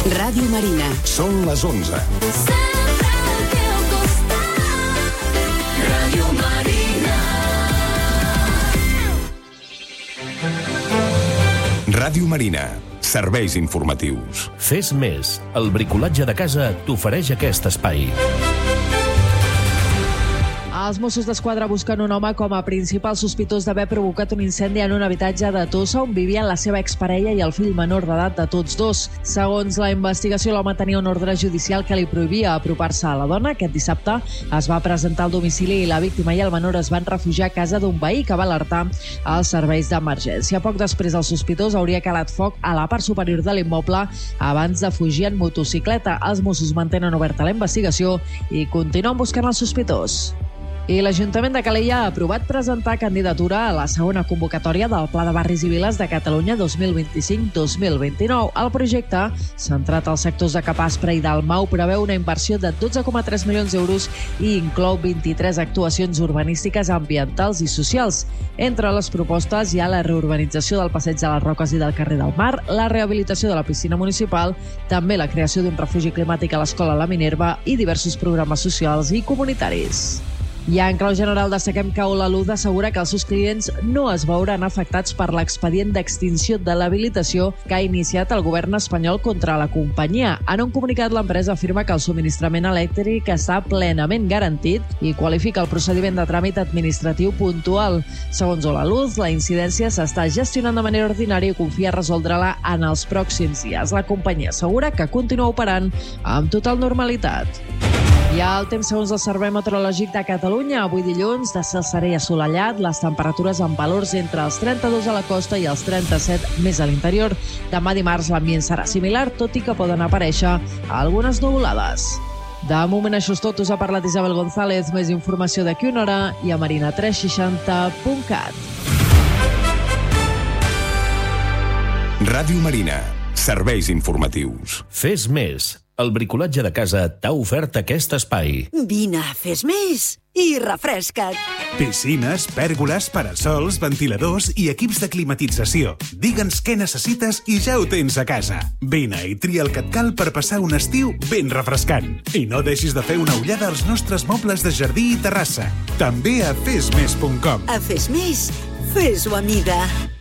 Ràdio Marina. Són les 11. Sempre al teu costat. Ràdio Marina. Ràdio Marina. Serveis informatius. Fes més. El bricolatge de casa t'ofereix aquest espai. Els Mossos d'Esquadra busquen un home com a principal sospitós d'haver provocat un incendi en un habitatge de Tossa on vivien la seva exparella i el fill menor d'edat de tots dos. Segons la investigació, l'home tenia un ordre judicial que li prohibia apropar-se a la dona. Aquest dissabte es va presentar al domicili i la víctima i el menor es van refugiar a casa d'un veí que va alertar els serveis d'emergència. Poc després, el sospitós hauria calat foc a la part superior de l'immoble abans de fugir en motocicleta. Els Mossos mantenen oberta la investigació i continuen buscant el sospitós. I l'Ajuntament de Calella ha aprovat presentar candidatura a la segona convocatòria del Pla de Barris i Viles de Catalunya 2025-2029. El projecte, centrat als sectors de Capaspre i Dalmau, preveu una inversió de 12,3 milions d'euros i inclou 23 actuacions urbanístiques, ambientals i socials. Entre les propostes hi ha la reurbanització del Passeig de les Roques i del carrer del Mar, la rehabilitació de la piscina municipal, també la creació d'un refugi climàtic a l'Escola La Minerva i diversos programes socials i comunitaris. I en clau general destaquem que Holaluz assegura que els seus clients no es veuran afectats per l'expedient d'extinció de l'habilitació que ha iniciat el govern espanyol contra la companyia. En un comunicat, l'empresa afirma que el subministrament elèctric està plenament garantit i qualifica el procediment de tràmit administratiu puntual. Segons Holaluz, la incidència s'està gestionant de manera ordinària i confia resoldre-la en els pròxims dies. La companyia assegura que continua operant amb total normalitat. I el temps segons el Servei Meteorològic de Catalunya. Avui dilluns, de cel serè i assolellat, les temperatures amb valors entre els 32 a la costa i els 37 més a l'interior. Demà dimarts l'ambient serà similar, tot i que poden aparèixer algunes nuvolades. De moment això és tot. Us ha parlat Isabel González. Més informació d'aquí una hora i a marina360.cat. Ràdio Marina. Serveis informatius. Fes més. El bricolatge de casa t'ha ofert aquest espai. Vine, fes més i refresca't. Piscines, pèrgoles, parasols, ventiladors i equips de climatització. Digue'ns què necessites i ja ho tens a casa. Vine i tria el que et cal per passar un estiu ben refrescant. I no deixis de fer una ullada als nostres mobles de jardí i terrassa. També a fesmes.com. A Fes Més, fes-ho a mida.